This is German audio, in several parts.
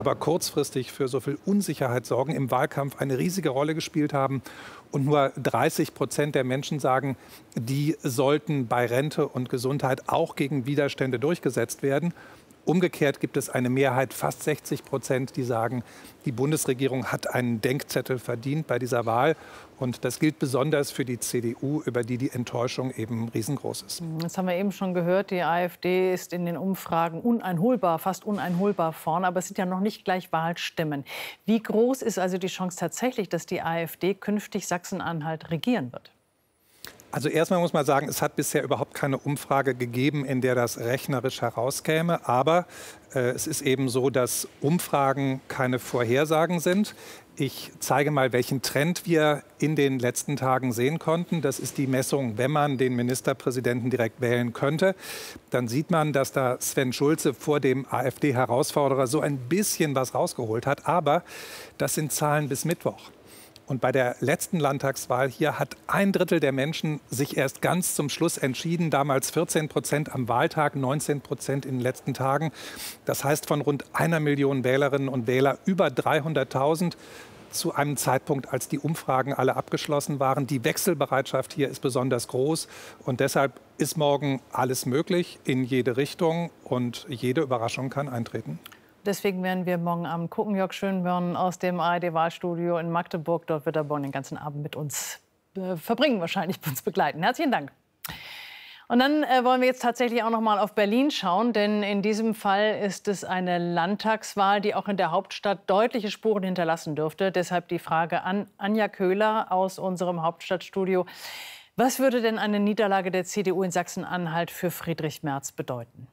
aber kurzfristig für so viel Unsicherheit sorgen, im Wahlkampf eine riesige Rolle gespielt haben. Und nur 30% der Menschen sagen, die sollten bei Rente und Gesundheit auch gegen Widerstände durchgesetzt werden. Umgekehrt gibt es eine Mehrheit, fast 60%, die sagen, die Bundesregierung hat einen Denkzettel verdient bei dieser Wahl. Und das gilt besonders für die CDU, über die die Enttäuschung eben riesengroß ist. Das haben wir eben schon gehört. Die AfD ist in den Umfragen uneinholbar, fast uneinholbar vorn. Aber es sind ja noch nicht gleich Wahlstimmen. Wie groß ist also die Chance tatsächlich, dass die AfD künftig Sachsen-Anhalt regieren wird? Also erstmal muss man sagen, es hat bisher überhaupt keine Umfrage gegeben, in der das rechnerisch herauskäme. Aber es ist eben so, dass Umfragen keine Vorhersagen sind. Ich zeige mal, welchen Trend wir in den letzten Tagen sehen konnten. Das ist die Messung, wenn man den Ministerpräsidenten direkt wählen könnte. Dann sieht man, dass da Sven Schulze vor dem AfD-Herausforderer so ein bisschen was rausgeholt hat. Aber das sind Zahlen bis Mittwoch. Und bei der letzten Landtagswahl hier hat 1/3 der Menschen sich erst ganz zum Schluss entschieden. Damals 14% am Wahltag, 19% in den letzten Tagen. Das heißt, von rund 1 Million Wählerinnen und Wählern über 300.000 zu einem Zeitpunkt, als die Umfragen alle abgeschlossen waren. Die Wechselbereitschaft hier ist besonders groß. Und deshalb ist morgen alles möglich in jede Richtung. Und jede Überraschung kann eintreten. Deswegen werden wir morgen Abend gucken. Jörg Schönborn aus dem ARD-Wahlstudio in Magdeburg. Dort wird er morgen den ganzen Abend mit uns verbringen, wahrscheinlich uns begleiten. Herzlichen Dank. Und dann wollen wir jetzt tatsächlich auch noch mal auf Berlin schauen. Denn in diesem Fall ist es eine Landtagswahl, die auch in der Hauptstadt deutliche Spuren hinterlassen dürfte. Deshalb die Frage an Anja Köhler aus unserem Hauptstadtstudio. Was würde denn eine Niederlage der CDU in Sachsen-Anhalt für Friedrich Merz bedeuten?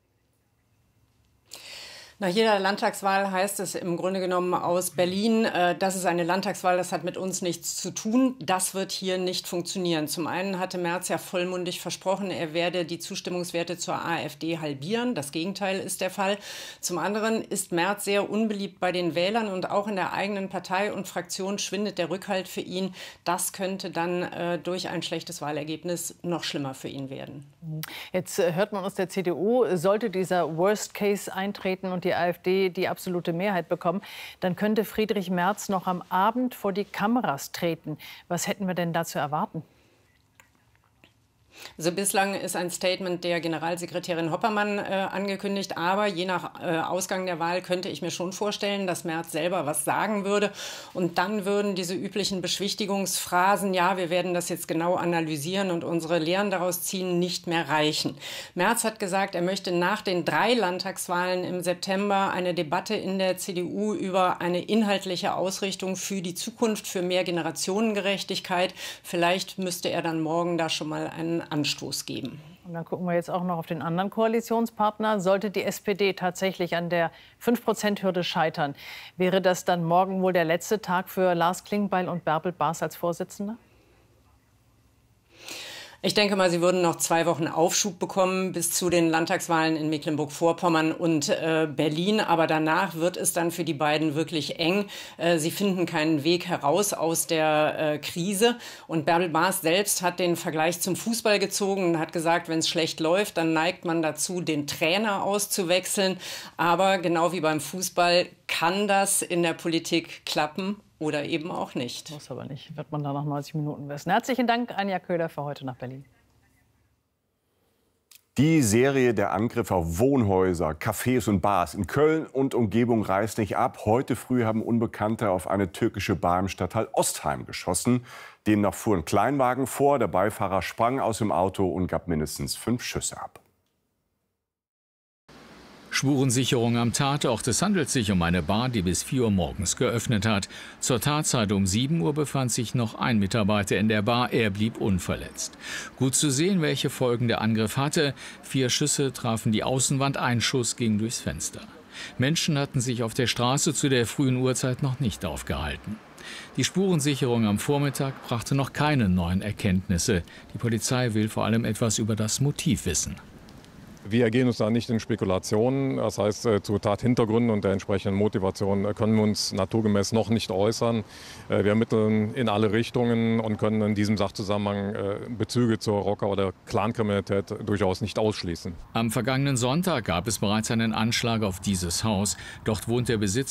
Nach jeder Landtagswahl heißt es im Grunde genommen aus Berlin, das ist eine Landtagswahl, das hat mit uns nichts zu tun. Das wird hier nicht funktionieren. Zum einen hatte Merz ja vollmundig versprochen, er werde die Zustimmungswerte zur AfD halbieren. Das Gegenteil ist der Fall. Zum anderen ist Merz sehr unbeliebt bei den Wählern und auch in der eigenen Partei und Fraktion schwindet der Rückhalt für ihn. Das könnte dann durch ein schlechtes Wahlergebnis noch schlimmer für ihn werden. Jetzt hört man aus der CDU, sollte dieser Worst Case eintreten und die AfD die absolute Mehrheit bekommen, dann könnte Friedrich Merz noch am Abend vor die Kameras treten. Was hätten wir denn da zu erwarten? Also bislang ist ein Statement der Generalsekretärin Hoppermann angekündigt. Aber je nach Ausgang der Wahl könnte ich mir schon vorstellen, dass Merz selber was sagen würde. Und dann würden diese üblichen Beschwichtigungsphrasen, ja, wir werden das jetzt genau analysieren und unsere Lehren daraus ziehen, nicht mehr reichen. Merz hat gesagt, er möchte nach den 3 Landtagswahlen im September eine Debatte in der CDU über eine inhaltliche Ausrichtung für die Zukunft, für mehr Generationengerechtigkeit. Vielleicht müsste er dann morgen da schon mal einen Anstoß geben. Und dann gucken wir jetzt auch noch auf den anderen Koalitionspartner. Sollte die SPD tatsächlich an der 5%-Hürde scheitern, wäre das dann morgen wohl der letzte Tag für Lars Klingbeil und Bärbel Baas als Vorsitzender? Ich denke mal, sie würden noch 2 Wochen Aufschub bekommen bis zu den Landtagswahlen in Mecklenburg-Vorpommern und Berlin. Aber danach wird es dann für die beiden wirklich eng. Sie finden keinen Weg heraus aus der Krise. Und Bärbel Baas selbst hat den Vergleich zum Fußball gezogen und hat gesagt, wenn es schlecht läuft, dann neigt man dazu, den Trainer auszuwechseln. Aber genau wie beim Fußball kann das in der Politik klappen. Oder eben auch nicht. Muss aber nicht, wird man da nach 90 Minuten wissen. Herzlichen Dank, Anja Köhler, für heute nach Berlin. Die Serie der Angriffe auf Wohnhäuser, Cafés und Bars in Köln und Umgebung reißt nicht ab. Heute früh haben Unbekannte auf eine türkische Bar im Stadtteil Ostheim geschossen. Demnach fuhr ein Kleinwagen vor, der Beifahrer sprang aus dem Auto und gab mindestens 5 Schüsse ab. Spurensicherung am Tatort. Es handelt sich um eine Bar, die bis 4 Uhr morgens geöffnet hat. Zur Tatzeit um 7 Uhr befand sich noch ein Mitarbeiter in der Bar. Er blieb unverletzt. Gut zu sehen, welche Folgen der Angriff hatte. 4 Schüsse trafen die Außenwand, ein Schuss ging durchs Fenster. Menschen hatten sich auf der Straße zu der frühen Uhrzeit noch nicht aufgehalten. Die Spurensicherung am Vormittag brachte noch keine neuen Erkenntnisse. Die Polizei will vor allem etwas über das Motiv wissen. Wir ergehen uns da nicht in Spekulationen. Das heißt, zu Tathintergründen und der entsprechenden Motivation können wir uns naturgemäß noch nicht äußern. Wir ermitteln in alle Richtungen und können in diesem Sachzusammenhang Bezüge zur Rocker- oder Clankriminalität durchaus nicht ausschließen. Am vergangenen Sonntag gab es bereits einen Anschlag auf dieses Haus. Dort wohnt der Besitzer